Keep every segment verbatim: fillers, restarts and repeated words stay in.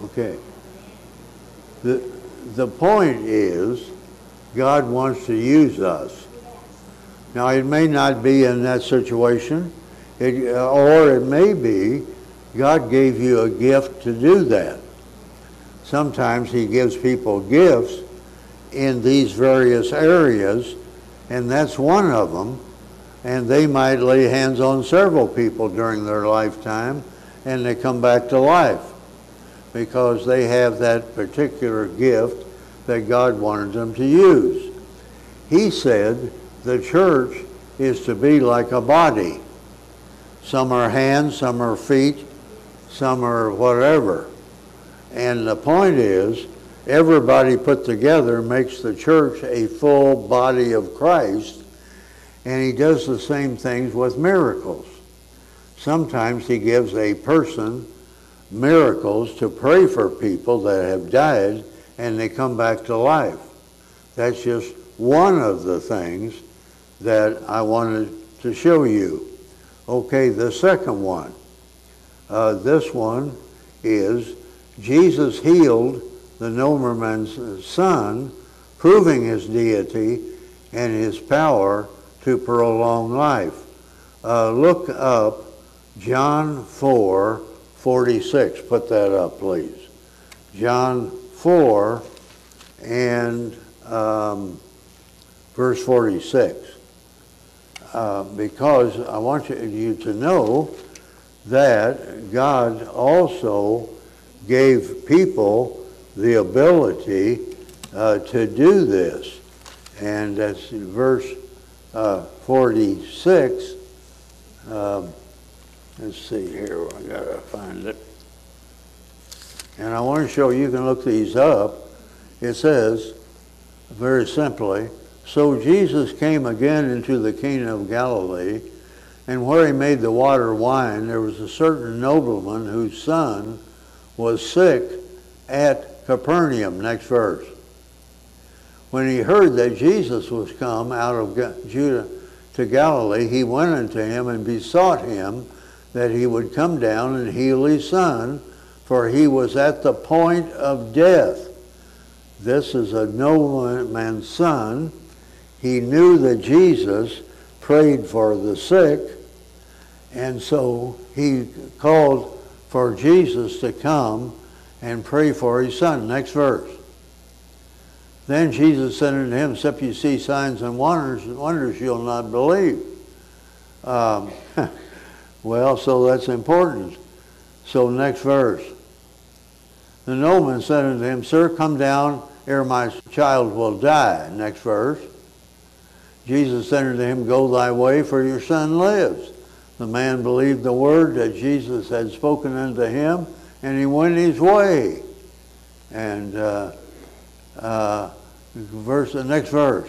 Okay. The, the point is, God wants to use us. Now, it may not be in that situation, it, or it may be God gave you a gift to do that. Sometimes he gives people gifts in these various areas, and that's one of them. And they might lay hands on several people during their lifetime, and they come back to life because they have that particular gift that God wanted them to use. He said the church is to be like a body. Some are hands, some are feet, some are whatever. And the point is, everybody put together makes the church a full body of Christ, and he does the same things with miracles. Sometimes he gives a person miracles to pray for people that have died and they come back to life. That's just one of the things that I wanted to show you. Okay, the second one. Uh, this one is Jesus healed the nobleman's son, proving his deity and his power to prolong life. Uh, look up John four forty-six. Put that up, please. John four and um, verse forty-six. Uh, because I want you, you to know that God also gave people the ability uh, to do this. And that's verse uh, forty-six. Um, let's see here, I gotta find it. And I want to show you, you can look these up. It says, very simply, so Jesus came again into the kingdom of Galilee, and where he made the water wine, there was a certain nobleman whose son was sick at Capernaum. Next verse. When he heard that Jesus was come out of Judah to Galilee, he went unto him and besought him that he would come down and heal his son, for he was at the point of death. This is a nobleman's son. He knew that Jesus prayed for the sick, and so he called for Jesus to come and pray for his son. Next verse. Then Jesus said unto him, except you see signs and wonders, wonders you'll not believe. Um, well, so that's important. So next verse. The nobleman said unto him, Sir, come down, ere my child will die. Next verse. Jesus said unto him, Go thy way, for your son lives. The man believed the word that Jesus had spoken unto him, and he went his way. And uh, uh, verse, the next verse.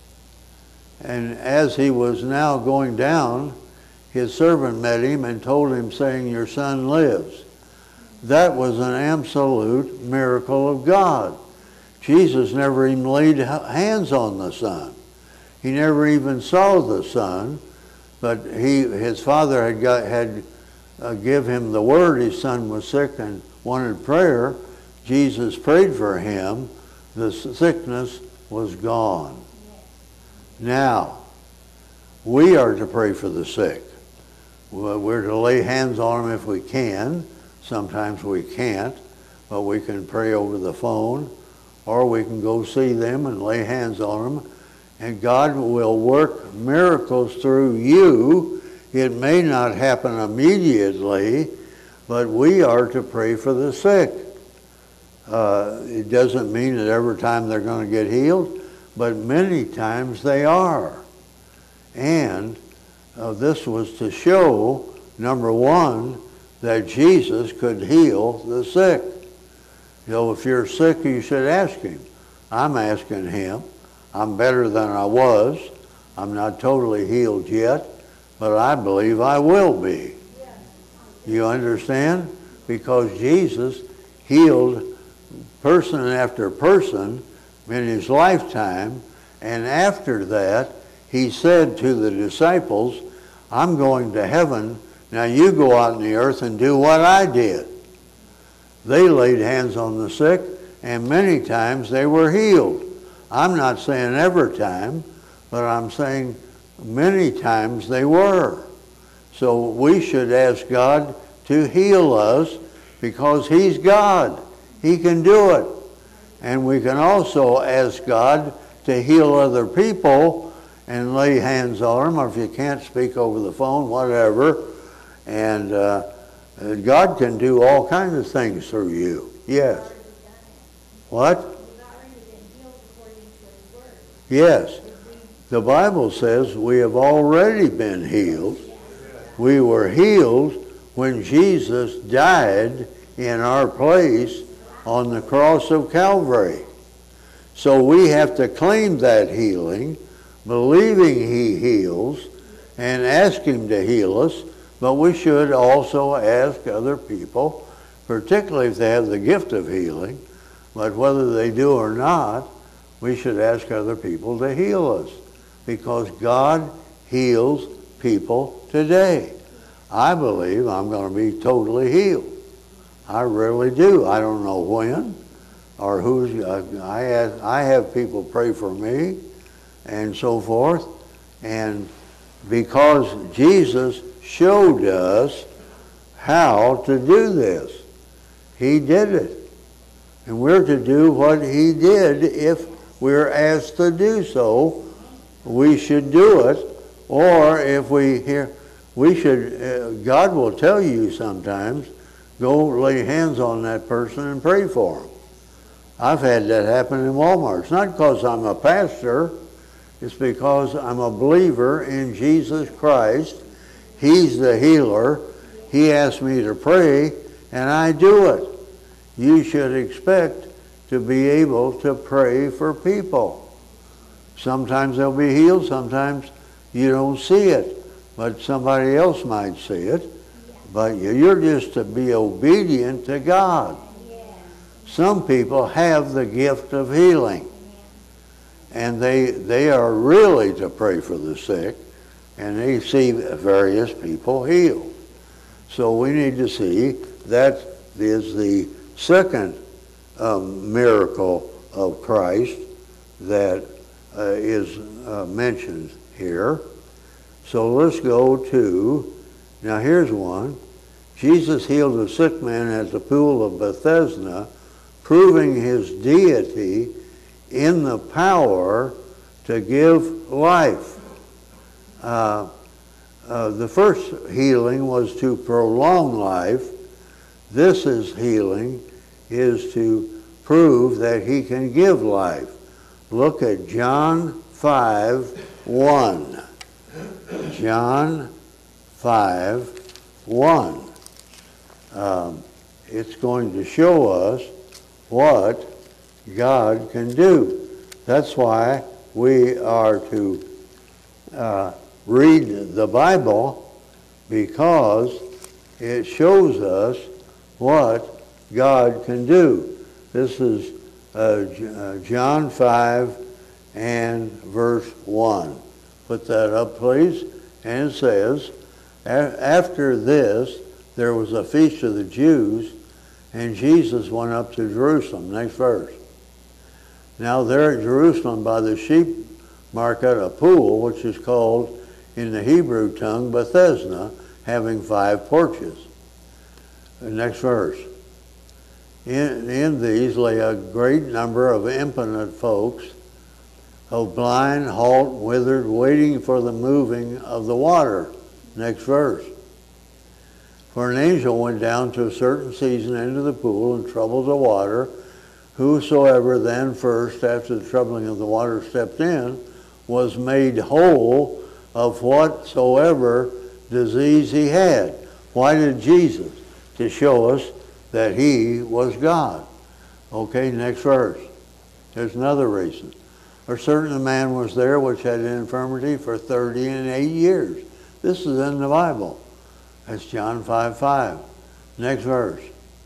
And as he was now going down, his servant met him and told him, saying, Your son lives. That was an absolute miracle of God. Jesus never even laid hands on the son. He never even saw the son, but he, his father had got, had uh, give him the word. His son was sick and wanted prayer. Jesus prayed for him. The sickness was gone. Now, we are to pray for the sick. We're to lay hands on them if we can. Sometimes we can't, but we can pray over the phone, or we can go see them and lay hands on them. And God will work miracles through you. It may not happen immediately, but we are to pray for the sick. Uh, it doesn't mean that every time they're going to get healed, but many times they are. And uh, this was to show, number one, that Jesus could heal the sick. You know, if you're sick, you should ask him. I'm asking him. I'm better than I was. I'm not totally healed yet, but I believe I will be. You understand? Because Jesus healed person after person in his lifetime, and after that, he said to the disciples, I'm going to heaven. Now you go out in the earth and do what I did. They laid hands on the sick, and many times they were healed. I'm not saying every time, but I'm saying many times they were. So we should ask God to heal us because He's God. He can do it. And we can also ask God to heal other people and lay hands on them, or if you can't speak over the phone, whatever. And uh, God can do all kinds of things through you. Yes. What? Yes. The Bible says we have already been healed. We were healed when Jesus died in our place on the cross of Calvary. So we have to claim that healing, believing He heals, and ask Him to heal us. But we should also ask other people, particularly if they have the gift of healing, but whether they do or not, we should ask other people to heal us, because God heals people today. I believe I'm going to be totally healed. I really do. I don't know when or who's. Uh, I have, I have people pray for me and so forth, and because Jesus showed us how to do this, He did it, and we're to do what He did. If we're asked to do so, we should do it. Or if we hear, we should, uh, God will tell you sometimes, go lay hands on that person and pray for them. I've had that happen in Walmart. It's not because I'm a pastor. It's because I'm a believer in Jesus Christ. He's the healer. He asked me to pray, and I do it. You should expect to be able to pray for people. Sometimes they'll be healed, sometimes you don't see it, but somebody else might see it. But you're just to be obedient to God. Some people have the gift of healing, and they, they are really to pray for the sick, and they see various people healed. So we need to see that is the second um, miracle of Christ that uh, is uh, mentioned here. So let's go to, now here's one. Jesus healed a sick man at the pool of Bethesda, proving His deity in the power to give life. Uh, uh, the first healing was to prolong life. This is healing is to prove that He can give life. Look at John five one. John five one. Um, it's going to show us what God can do. That's why we are to uh, read the Bible, because it shows us what God can do. This is uh, John five and verse one. Put that up, please. And it says, after this, there was a feast of the Jews, and Jesus went up to Jerusalem. Next verse. Now there at Jerusalem by the sheep market, a pool, which is called in the Hebrew tongue Bethesda, having five porches. The next verse. In, in these lay a great number of impotent folks, of blind, halt, withered, waiting for the moving of the water. Next verse. For an angel went down to a certain season into the pool and troubled the water. Whosoever then first, after the troubling of the water, stepped in, was made whole of whatsoever disease he had. Why did Jesus? To show us that He was God. Okay, next verse. There's another reason. A certain man was there which had an infirmity for thirty and eight years. This is in the Bible. That's John five five. Next verse.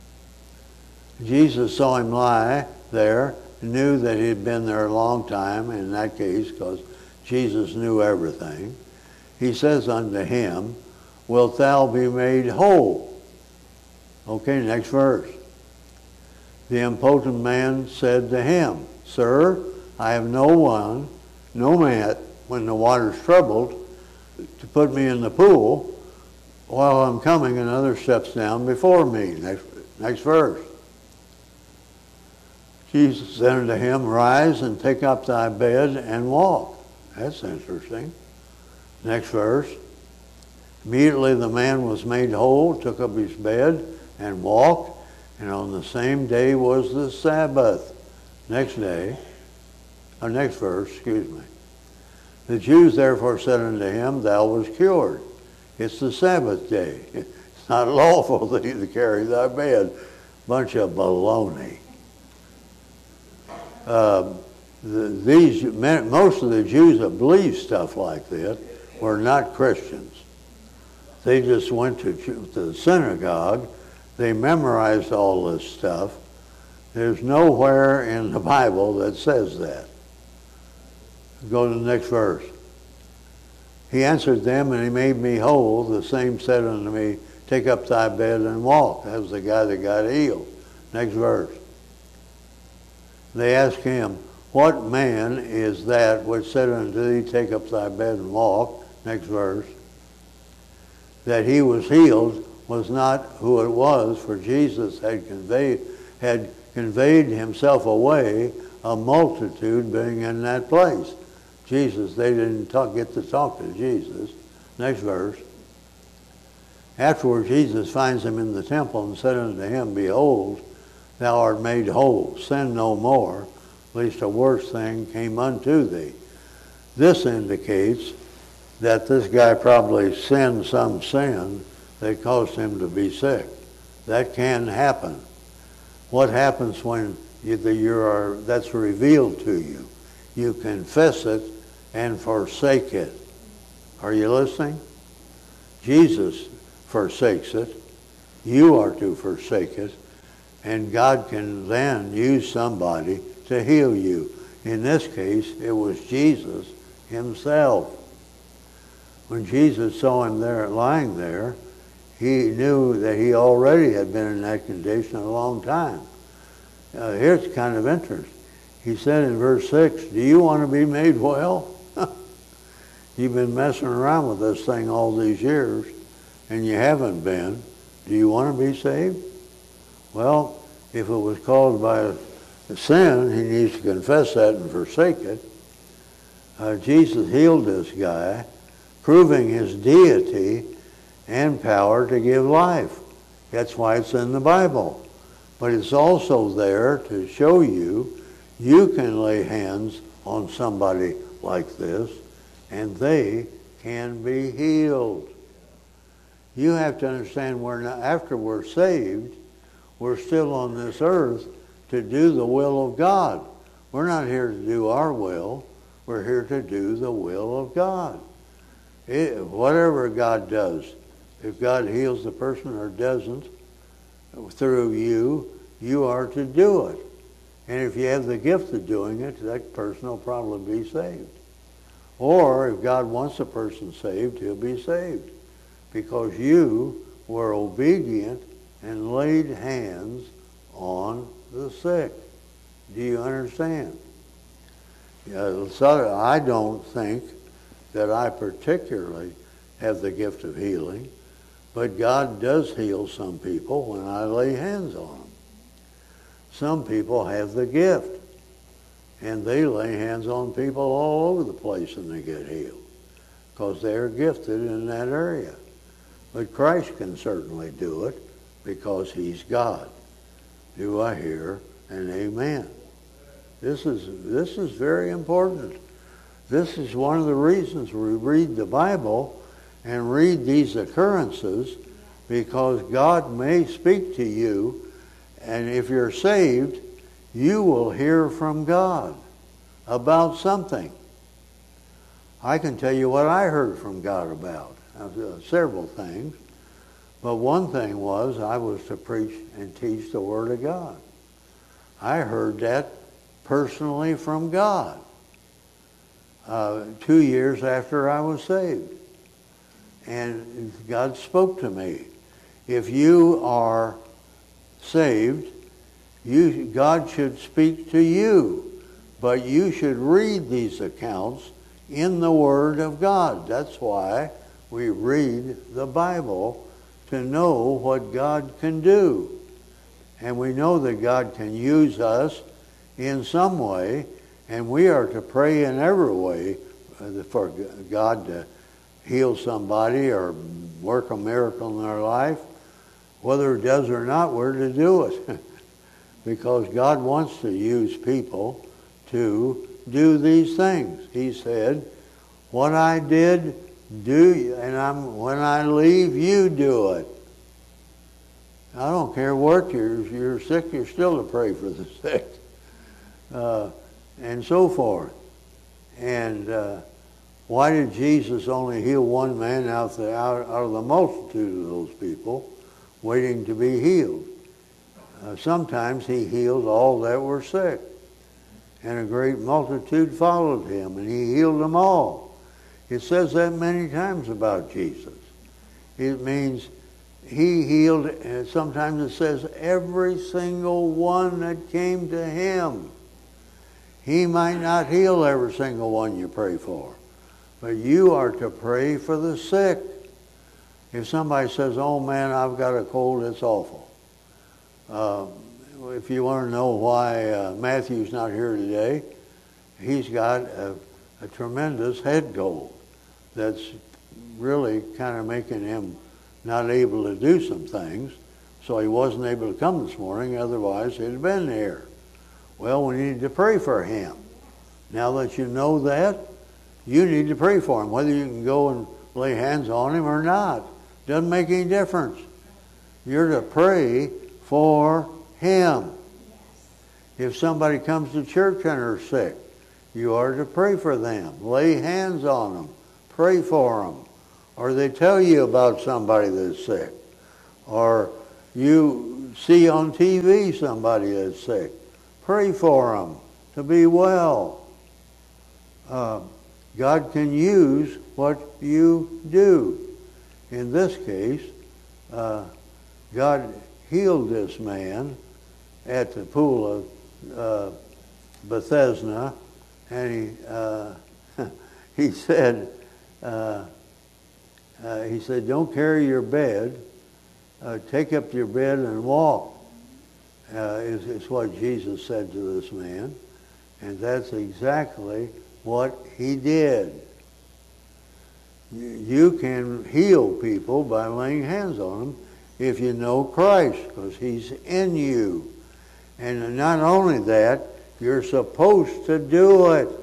Jesus saw him lie there, knew that he had been there a long time, in that case, because Jesus knew everything. He says unto him, wilt thou be made whole? Okay, next verse. The impotent man said to him, Sir, I have no one, no man, when the water's troubled, to put me in the pool. While I'm coming, another steps down before me. Next, next verse. Jesus said unto him, Rise and take up thy bed and walk. That's interesting. Next verse. Immediately the man was made whole, took up his bed and walked, and on the same day was the Sabbath. Next day, or next verse, excuse me. The Jews therefore said unto him, Thou wast cured. It's the Sabbath day. It's not lawful for thee to carry thy bed. Bunch of baloney. Uh, the, these most of the Jews that believe stuff like this were not Christians. They just went to, to the synagogue. They memorized all this stuff. There's nowhere in the Bible that says that. Go to the next verse. He answered them, and he made me whole. The same said unto me, Take up thy bed and walk. That was the guy that got healed. Next verse. They asked him, What man is that which said unto thee, Take up thy bed and walk? Next verse. That he was healed was not who it was, for Jesus had conveyed, had conveyed himself away, a multitude being in that place. Jesus, they didn't talk, get to talk to Jesus. Next verse. Afterward, Jesus finds him in the temple and said unto him, Behold, thou art made whole. Sin no more, lest a worse thing came unto thee. This indicates that this guy probably sinned some sin that caused him to be sick. That can happen. What happens when you, you are, that's revealed to you? You confess it and forsake it. Are you listening? Jesus forsakes it. You are to forsake it. And God can then use somebody to heal you. In this case, it was Jesus himself. When Jesus saw him there lying there, he knew that he already had been in that condition a long time. Uh, here's kind of interesting. He said in verse six, Do you want to be made well? You've been messing around with this thing all these years, and you haven't been. Do you want to be saved? Well, if it was caused by a sin, he needs to confess that and forsake it. Uh, Jesus healed this guy, proving his deity and power to give life. That's why it's in the Bible. But it's also there to show you you can lay hands on somebody like this and they can be healed. You have to understand, we're not, after we're saved, we're still on this earth to do the will of God. We're not here to do our will. We're here to do the will of God. It, whatever God does, if God heals the person or doesn't, through you, you are to do it. And if you have the gift of doing it, that person will probably be saved. Or if God wants a person saved, he'll be saved. Because you were obedient and laid hands on the sick. Do you understand? Yeah, so I don't think that I particularly have the gift of healing, but God does heal some people when I lay hands on them. Some people have the gift, and they lay hands on people all over the place and they get healed because they're gifted in that area. But Christ can certainly do it because he's God. Do I hear an amen? This is, this is very important. This is one of the reasons we read the Bible and read these occurrences, because God may speak to you, and if you're saved, you will hear from God about something. I can tell you what I heard from God about. Uh, several things. But one thing was I was to preach and teach the Word of God. I heard that personally from God uh, two years after I was saved. And God spoke to me. If you are saved You, God should speak to you, but you should read these accounts in the Word of God. That's why we read the Bible, to know what God can do. And we know that God can use us in some way, and we are to pray in every way for God to heal somebody or work a miracle in their life. Whether it does or not, we're to do it. Because God wants to use people to do these things. He said, what I did, do you, and I'm, when I leave, you do it. I don't care what you're, you're sick, you're still to pray for the sick. Uh, and so forth. And uh, why did Jesus only heal one man out, the, out, out of the multitude of those people waiting to be healed? Uh, sometimes he healed all that were sick. And a great multitude followed him, and he healed them all. It says that many times about Jesus. It means he healed, and sometimes it says every single one that came to him. He might not heal every single one you pray for, but you are to pray for the sick. If somebody says, oh man, I've got a cold, it's awful. Uh, if you want to know why uh, Matthew's not here today, he's got a, a tremendous head cold that's really kind of making him not able to do some things. So he wasn't able to come this morning, otherwise he'd have been here. Well, we need to pray for him. Now that you know that, you need to pray for him, whether you can go and lay hands on him or not. Doesn't make any difference. You're to pray for him. If somebody comes to church and are sick, you are to pray for them. Lay hands on them. Pray for them. Or they tell you about somebody that's sick. Or you see on T V somebody that's sick. Pray for them to be well. Uh, God can use what you do. In this case, uh, God healed this man at the pool of uh, Bethesda, and he uh, he said uh, uh, he said, "Don't carry your bed. Uh, take up your bed and walk." Uh, is, is what Jesus said to this man, and that's exactly what he did. You can heal people by laying hands on them if you know Christ, because he's in you. And not only that, you're supposed to do it.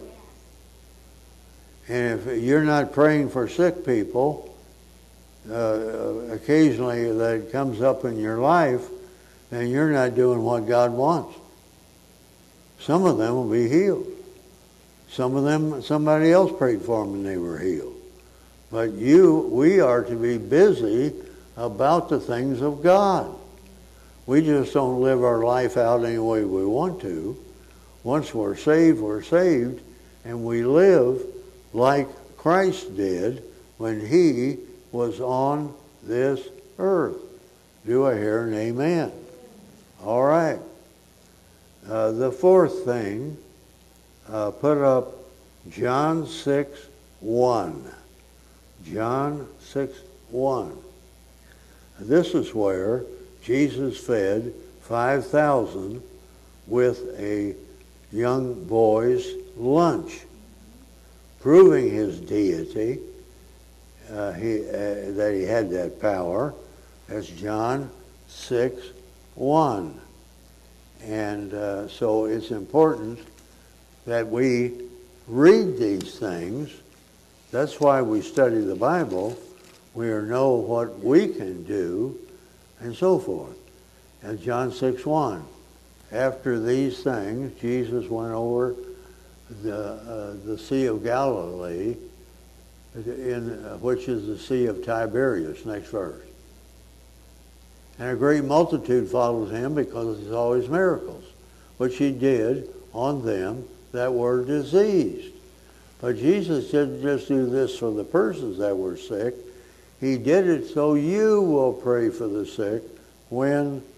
And if you're not praying for sick people, uh, occasionally that comes up in your life, then you're not doing what God wants. Some of them will be healed. Some of them, somebody else prayed for them and they were healed. But you, we are to be busy about the things of God. We just don't live our life out any way we want to. Once we're saved, we're saved, and we live like Christ did when he was on this earth. Do I hear an amen? All right. Uh, the fourth thing, uh, put up John six one. John six one. This is where Jesus fed five thousand with a young boy's lunch, proving his deity, uh, he, uh, that he had that power. That's John six one. And uh, so it's important that we read these things. That's why we study the Bible. We know what we can do and so forth. And John six one. After these things, Jesus went over the, uh, the Sea of Galilee, in, uh, which is the Sea of Tiberias, next verse. And a great multitude followed him because he saw his miracles, which he did on them that were diseased. But Jesus didn't just do this for the persons that were sick. He did it so you will pray for the sick when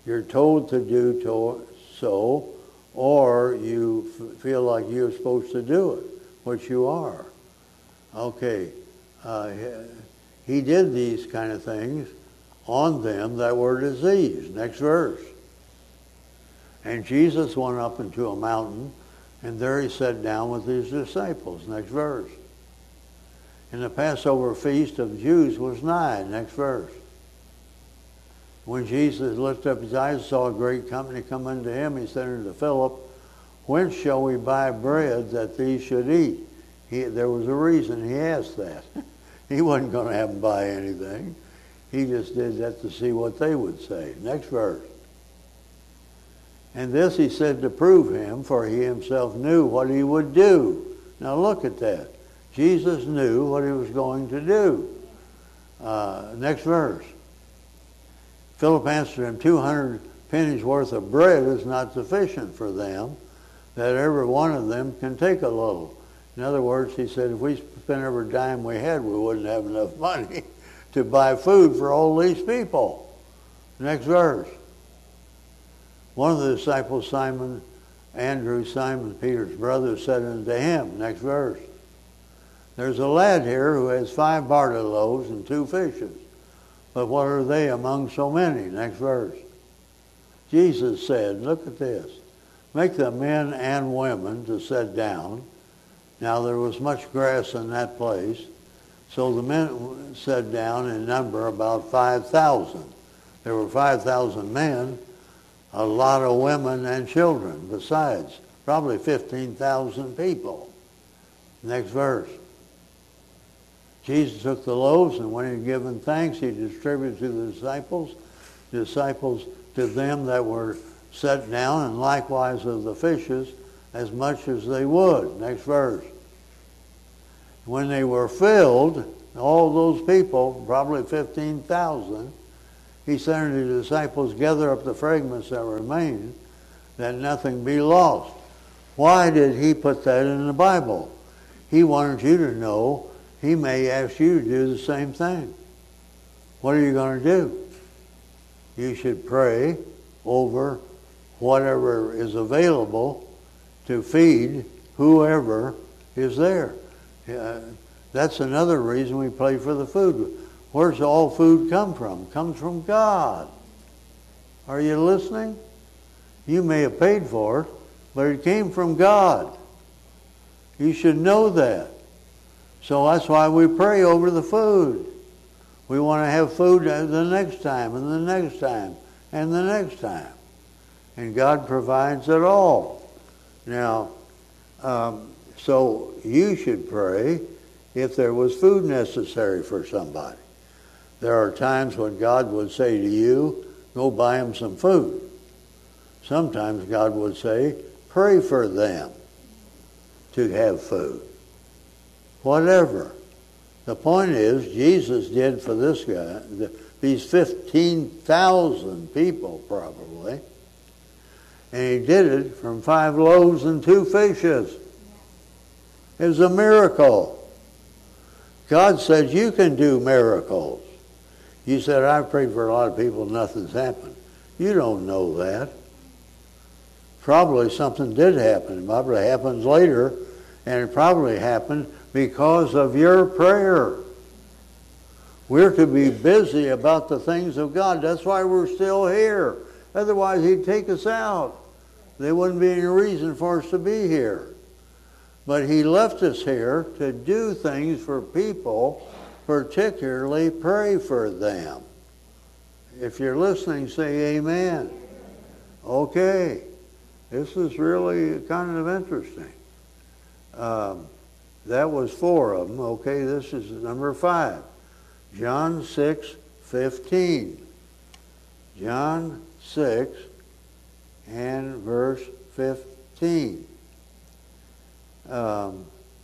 you're told to do to, so, or you f- feel like you're supposed to do it, which you are. Okay, uh, he did these kind of things on them that were diseased. Next verse. And Jesus went up into a mountain, and there he sat down with his disciples. Next verse. And the Passover feast of the Jews was nigh. Next verse. When Jesus lifted up his eyes and saw a great company come unto him, he said unto Philip, whence shall we buy bread that these should eat? He, there was a reason he asked that. He wasn't going to have them buy anything. He just did that to see what they would say. Next verse. And this he said to prove him, for he himself knew what he would do. Now look at that. Jesus knew what he was going to do. Uh, next verse. Philip answered him, two hundred pennies worth of bread is not sufficient for them, that every one of them can take a little. In other words, he said, if we spent every dime we had, we wouldn't have enough money to buy food for all these people. Next verse. One of the disciples, Simon, Andrew, Simon Peter's brother, said unto him, next verse, there's a lad here who has five barley loaves and two fishes. But what are they among so many? Next verse. Jesus said, look at this, make the men and women to sit down. Now there was much grass in that place, so the men sat down in number about five thousand. There were five thousand men, a lot of women and children besides, probably fifteen thousand people. Next verse. Jesus took the loaves, and when he had given thanks, he distributed to the disciples, disciples to them that were set down, and likewise of the fishes, as much as they would. Next verse. When they were filled, all those people, probably fifteen thousand, he said unto the disciples, gather up the fragments that remain, that nothing be lost. Why did he put that in the Bible? He wanted you to know he may ask you to do the same thing. What are you going to do? You should pray over whatever is available to feed whoever is there. Uh, that's another reason we pray for the food. Where's all food come from? It comes from God. Are you listening? You may have paid for it, but it came from God. You should know that. So that's why we pray over the food. We want to have food the next time and the next time and the next time. And God provides it all. Now, um, so you should pray if there was food necessary for somebody. There are times when God would say to you, go buy them some food. Sometimes God would say, pray for them to have food. Whatever. The point is, Jesus did for this guy, the, these fifteen thousand people probably, and he did it from five loaves and two fishes. It was a miracle. God said, you can do miracles. You said, I've prayed for a lot of people, nothing's happened. You don't know that. Probably something did happen. It probably happens later, and it probably happened because of your prayer. We're to be busy about the things of God. That's why we're still here. Otherwise, he'd take us out. There wouldn't be any reason for us to be here. But he left us here to do things for people, particularly pray for them. If you're listening, say amen. Okay. This is really kind of interesting. Um, that was four of them. Okay, this is number five. John six fifteen. John six and verse fifteen. Um,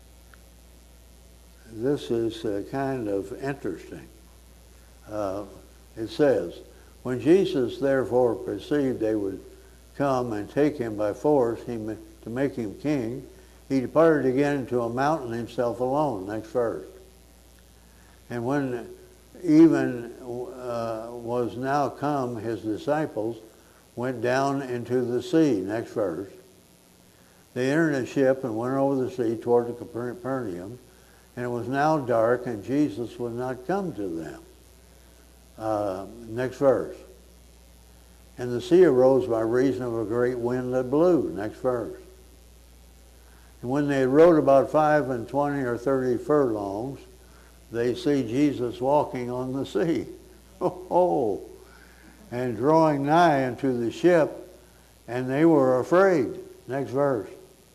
this is uh, kind of interesting. Uh, it says, when Jesus therefore perceived they would come and take him by force he, to make him king, he departed again into a mountain himself alone. Next verse. And when even uh, was now come his disciples, went down into the sea. Next verse. They entered a ship and went over the sea toward the Capernaum, and it was now dark, and Jesus would not come to them. Uh, next verse. And the sea arose by reason of a great wind that blew. Next verse. And when they had rowed about five and twenty or thirty furlongs, they see Jesus walking on the sea. Oh, and drawing nigh unto the ship, and they were afraid. Next verse.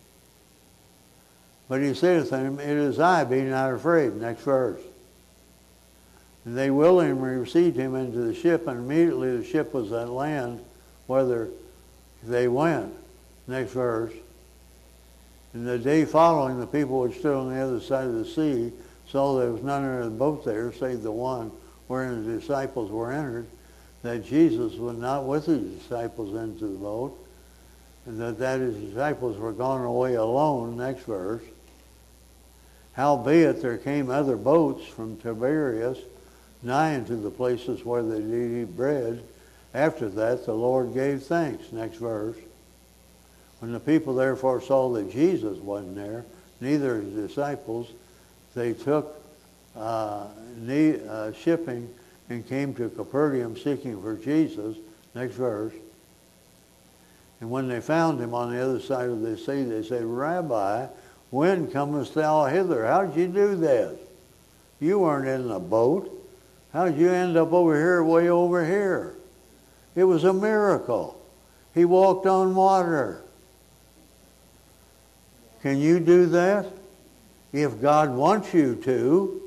But he saith unto them, it is I, be not afraid. Next verse. And they willingly received him into the ship, and immediately the ship was at land, whither they went. Next verse. And the day following, the people which stood on the other side of the sea saw there was none in the boat there, save the one wherein the disciples were entered, that Jesus was not with his disciples into the boat, and that, that his disciples were gone away alone. Next verse. Howbeit there came other boats from Tiberias nigh unto the places where they did eat bread. After that the Lord gave thanks. Next verse. When the people therefore saw that Jesus wasn't there, neither his disciples, they took uh, ne- uh, shipping and came to Capernaum seeking for Jesus. Next verse. And when they found him on the other side of the sea, they said, Rabbi, when comest thou hither? How did you do this? You weren't in the boat. How did you end up over here, way over here? It was a miracle. He walked on water. Can you do that? If God wants you to.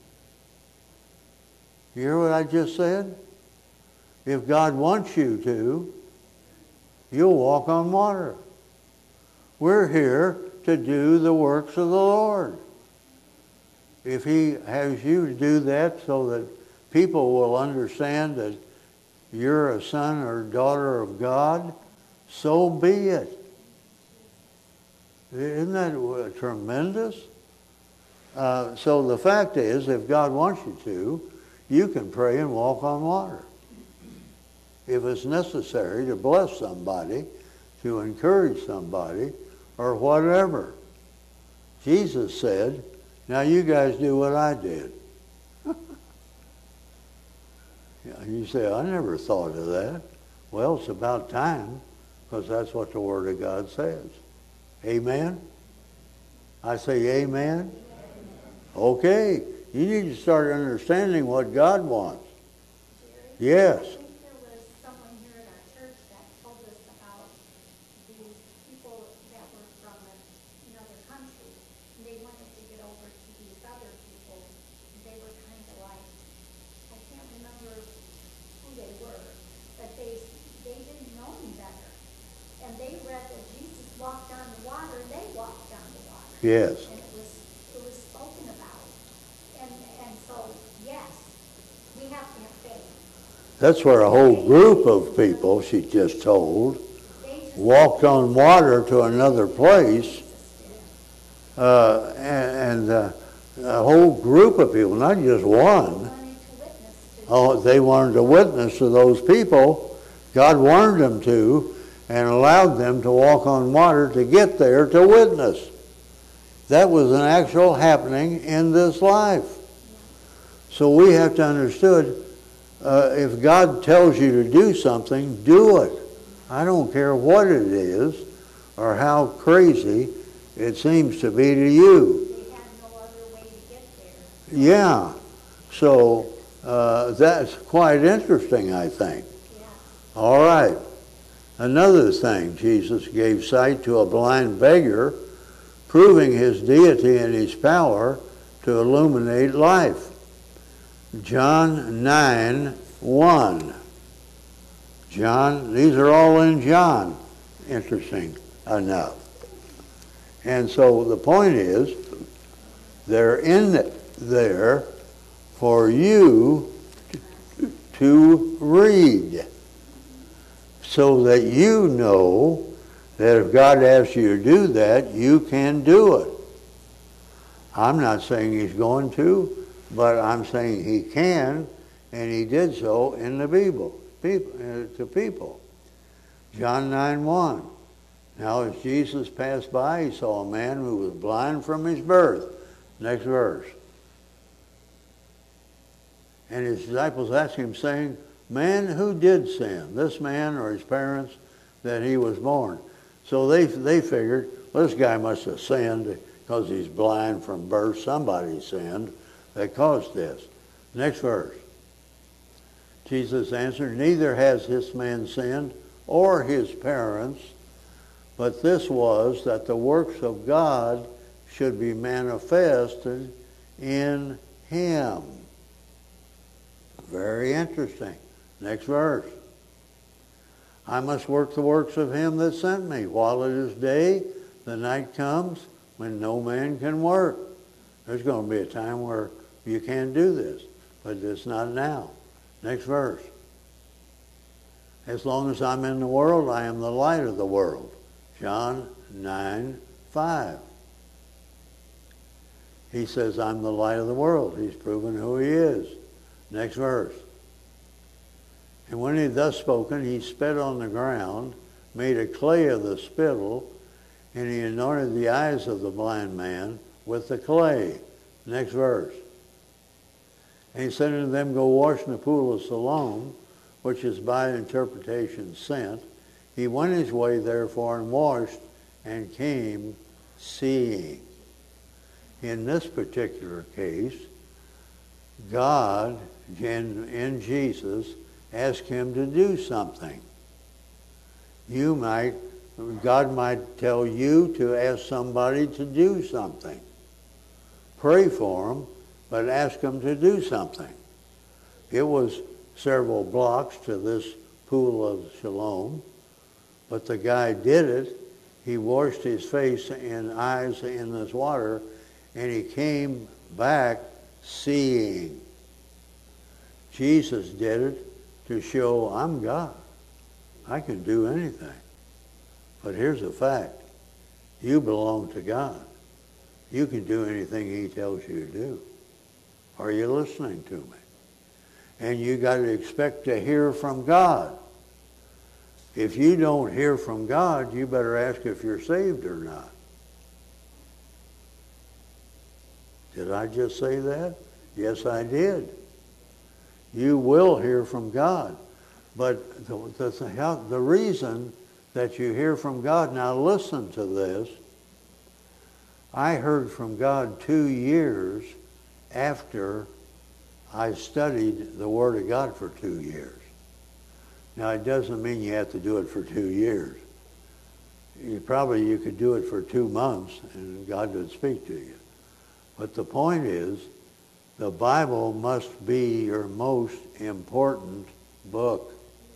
You hear what I just said? If God wants you to, you'll walk on water. We're here to do the works of the Lord. If he has you to do that so that people will understand that you're a son or daughter of God, so be it. Isn't that tremendous? Uh, so the fact is, if God wants you to, you can pray and walk on water. If it's necessary to bless somebody, to encourage somebody, or whatever. Jesus said, now you guys do what I did. You say, I never thought of that. Well, it's about time, because that's what the Word of God says. Amen? I say amen? Okay. You need to start understanding what God wants. Yes. I think there was someone here in our church that told us about these people that were from another country. And they wanted to get over to these other people. They were kind of like, I can't remember who they were, but they they didn't know any better. And they read that Jesus walked on the water, and they walked on the water. Yes. And it was it was spoken about. And and so yes, we have to have faith. That's where a whole group of people, she just told, walked on water to another place, uh, and, and uh, a whole group of people, not just one. Oh, they wanted to witness to those people. God warned them to, and allowed them to walk on water to get there to witness. That was an actual happening in this life. So we have to understand, uh, if God tells you to do something, do it. I don't care what it is or how crazy it seems to be to you. They had no other way to get there. Yeah. So uh, that's quite interesting, I think. Yeah. All right. Another thing, Jesus gave sight to a blind beggar, proving his deity and his power to illuminate life. John nine one. John, these are all in John, interesting enough. And so the point is, they're in there for you to read, so that you know that if God asks you to do that, you can do it. I'm not saying he's going to, but I'm saying he can, and he did so in the Bible, people, uh, to people. John nine one. Now as Jesus passed by, he saw a man who was blind from his birth. Next verse. And his disciples asked him, saying, man, who did sin, this man or his parents, that he was born? So they they figured, well, this guy must have sinned because he's blind from birth. Somebody sinned that caused this. Next verse. Jesus answered, neither has this man sinned or his parents, but this was that the works of God should be manifested in him. Very interesting. Next verse. I must work the works of him that sent me. While it is day, the night comes when no man can work. There's going to be a time where you can't do this, but it's not now. Next verse. As long as I'm in the world, I am the light of the world. John nine five. He says, I'm the light of the world. He's proven who he is. Next verse. And when he had thus spoken, he spit on the ground, made a clay of the spittle, and he anointed the eyes of the blind man with the clay. Next verse. And he said unto them, go wash in the pool of Siloam, which is by interpretation sent. He went his way, therefore, and washed, and came seeing. In this particular case, God, in, in Jesus, asked him to do something. You might, God might tell you to ask somebody to do something. Pray for them, but ask them to do something. It was several blocks to this pool of Siloam, but the guy did it. He washed his face and eyes in this water, and he came back seeing. Jesus did it to show I'm God. I can do anything. But here's a fact. You belong to God. You can do anything he tells you to do. Are you listening to me? And you got to expect to hear from God. If you don't hear from God, you better ask if you're saved or not. Did I just say that? Yes, I did. You will hear from God. But the, the, how, the reason that you hear from God, now listen to this. I heard from God two years after I studied the Word of God for two years. Now, it doesn't mean you have to do it for two years. You probably you could do it for two months and God would speak to you. But the point is, the Bible must be your most important book.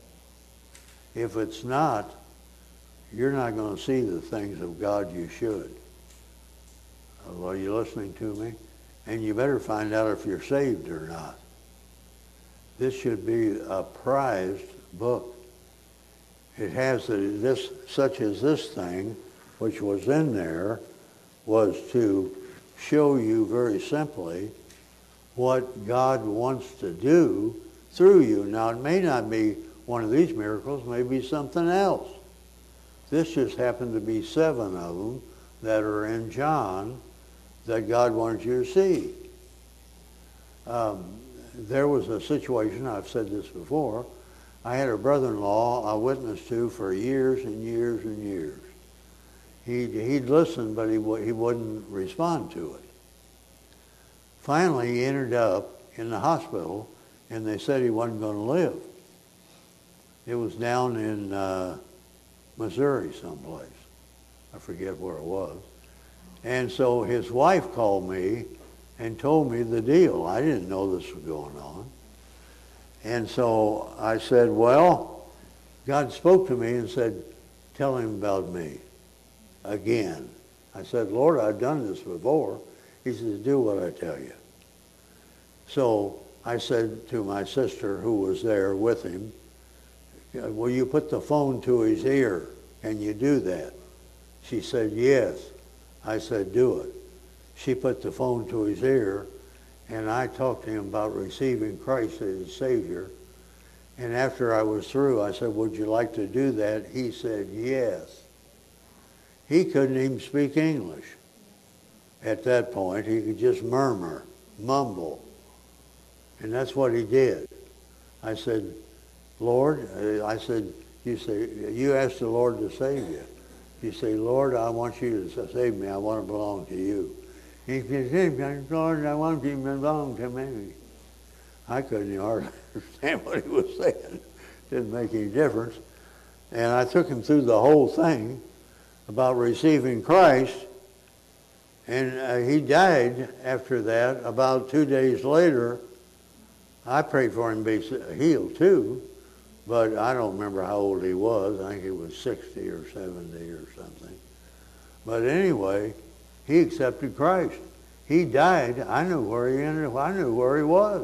If it's not, you're not going to see the things of God you should. Are you listening to me? And you better find out if you're saved or not. This should be a prized book. It has this, such as this thing, which was in there, was to show you very simply what God wants to do through you. Now, it may not be one of these miracles, it may be something else. This just happened to be seven of them that are in John that God wanted you to see. Um, there was a situation, I've said this before, I had a brother-in-law I witnessed to for years and years and years. He'd, he'd listen, but he, he wouldn't respond to it. Finally, he ended up in the hospital, and they said he wasn't going to live. It was down in uh, Missouri someplace. I forget where it was. And so his wife called me and told me the deal. I didn't know this was going on. And so I said, well, God spoke to me and said, tell him about me again. I said, Lord, I've done this before. He says, do what I tell you. So I said to my sister who was there with him, will you put the phone to his ear? Can you do that? She said, yes. I said, do it. She put the phone to his ear, and I talked to him about receiving Christ as his Savior. And after I was through, I said, would you like to do that? He said, yes. He couldn't even speak English at that point. He could just murmur, mumble. And that's what he did. I said, Lord, I said, you say, you asked the Lord to save you. You say, Lord, I want you to save me. I want to belong to you. He said, Lord, I want you to belong to me. I couldn't hardly understand what he was saying. Didn't make any difference. And I took him through the whole thing about receiving Christ. And uh, he died after that. About two days later, I prayed for him to be healed too. But I don't remember how old he was. I think he was sixty or seventy or something. But anyway, he accepted Christ. He died. I knew where he ended. I knew where he was.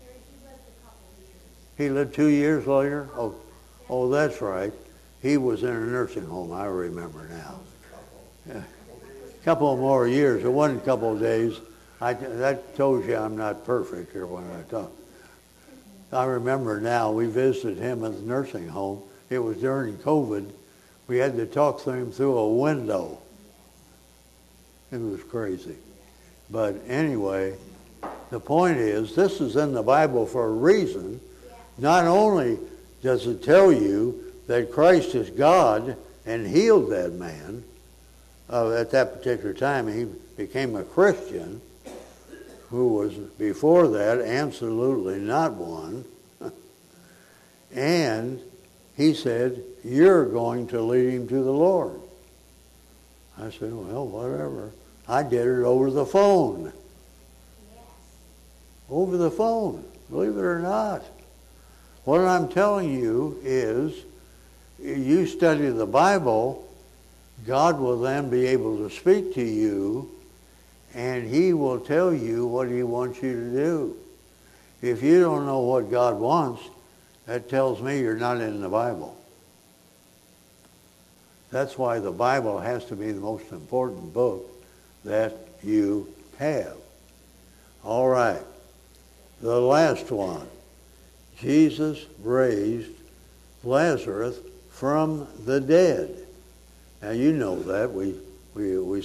He lived two years later? Oh, oh, that's right. He was in a nursing home, I remember now. Yeah. A couple more years. It wasn't a couple of days. I, that tells you I'm not perfect here when I talk. I remember now, we visited him at the nursing home. It was during COVID. We had to talk to him through a window. It was crazy. But anyway, the point is, this is in the Bible for a reason. Not only does it tell you that Christ is God and healed that man uh, at that particular time, he became a Christian, who was before that absolutely not one. And he said, you're going to lead him to the Lord. I said, well, whatever. I did it over the phone. Over the phone, believe it or not. What I'm telling you is, you study the Bible, God will then be able to speak to you, and he will tell you what he wants you to do. If you don't know what God wants, that tells me you're not in the Bible. That's why the Bible has to be the most important book that you have. All right. The last one. Jesus raised Lazarus from the dead. Now you know that. We, we, we